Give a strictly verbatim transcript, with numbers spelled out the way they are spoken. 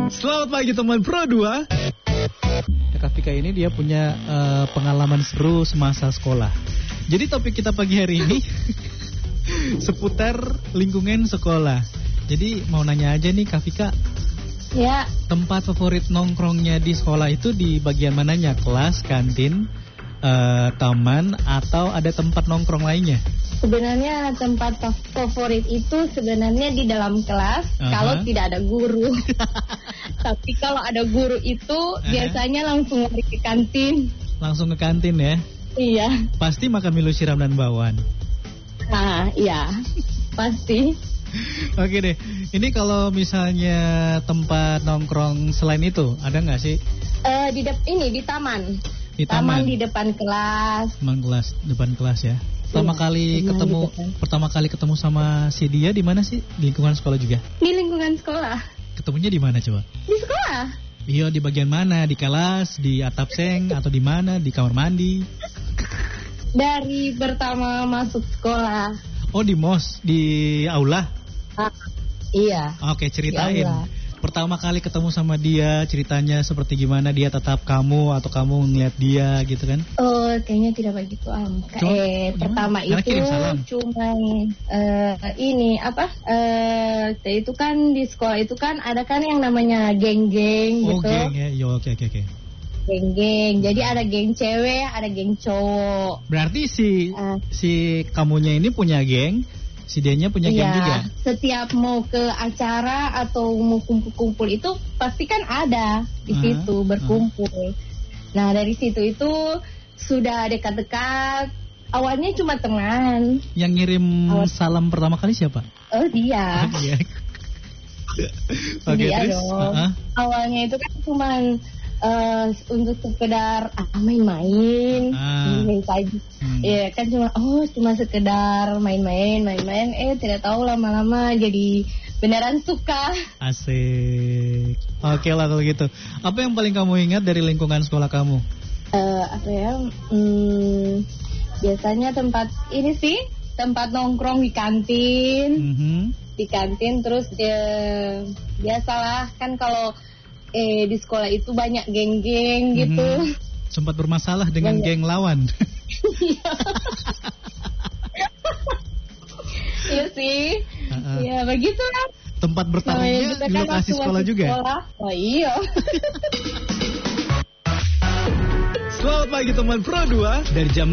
Selamat pagi teman Pro dua. Kak Vika ini dia punya uh, pengalaman seru semasa sekolah. Jadi topik kita pagi hari ini seputar lingkungan sekolah. Jadi mau nanya aja nih Kak Vika. Ya. Tempat favorit nongkrongnya di sekolah itu di bagian mananya? Kelas, kantin, uh, taman, atau ada tempat nongkrong lainnya? Sebenarnya tempat favorit itu sebenarnya di dalam kelas, uh-huh. kalau tidak ada guru. Tapi kalau ada guru itu uh-huh. biasanya langsung lari ke kantin. Langsung ke kantin ya? Iya. Pasti makan milo siram dan bakwan. Ah, iya. Pasti. Oke deh. Ini kalau misalnya tempat nongkrong selain itu, ada nggak sih? Uh, di de- ini di taman. Di taman. Taman di depan kelas. Taman kelas, depan kelas ya. Pertama iya, kali ketemu pertama kali ketemu sama si dia di mana sih? Di lingkungan sekolah juga? Di lingkungan sekolah. Ketemunya di mana coba? Di sekolah. Iya, di bagian mana? Di kelas, di atap seng, atau di mana? Di kamar mandi? Dari pertama masuk sekolah. Oh, di mos, di aula? Ah, iya. Oke, ceritain. Pertama kali ketemu sama dia, ceritanya seperti gimana, dia tatap kamu atau kamu ngeliat dia gitu kan? Oh, kayaknya tidak begitu am. Eh, pertama Karena itu cuma uh, ini apa? Eh, uh, itu kan di sekolah itu kan ada kan yang namanya geng-geng oh, gitu. Oh, geng ya. Yo, oke oke oke. Geng-geng. Jadi ada geng cewek, ada geng cowok. Berarti si uh, si kamunya ini punya geng? Si Denya punya iya, geng juga? Setiap mau ke acara atau mau kumpul-kumpul itu pasti kan ada di uh, situ berkumpul. Uh. Nah dari situ itu sudah dekat-dekat. Awalnya cuma teman. Yang ngirim Awal. salam pertama kali siapa? Oh dia. Oh, dia. Okay, dia terus, dong. Uh-huh. Awalnya itu kan cuma Uh, untuk sekedar ah, main-main, ah. main saja. Hmm. Ya kan cuma oh cuma sekedar main-main, main-main. Eh tidak tahu lama-lama jadi beneran suka. Asik. Oke lah kalau gitu. Apa yang paling kamu ingat dari lingkungan sekolah kamu? Uh, apa ya? Hmm, biasanya tempat ini sih tempat nongkrong di kantin, mm-hmm. di kantin terus dia biasalah kan kalau Eh di sekolah itu banyak geng-geng gitu. Hmm, sempat bermasalah dengan banyak. Geng lawan. Iya sih. Uh-uh. Ya begitu lah. Tempat bertarungnya di lokasi sekolah juga. Sekolah. Oh iya. Selamat pagi teman Pro dua dari jam